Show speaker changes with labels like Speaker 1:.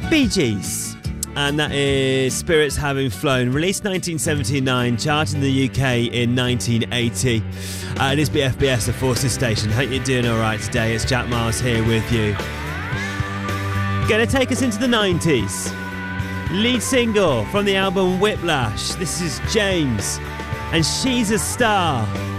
Speaker 1: Bee Gees. And that is Spirits Having Flown, released 1979, charted in the UK in 1980. It is BFBS, the Forces Station. Hope you're doing all right today. It's Jack Miles here with you. Gonna take us into the 90s. Lead single from the album Whiplash. This is James, and She's a Star.